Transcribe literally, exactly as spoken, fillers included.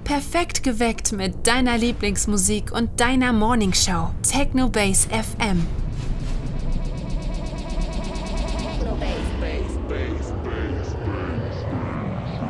Perfekt geweckt mit deiner Lieblingsmusik und deiner Morningshow. Techno Base F M.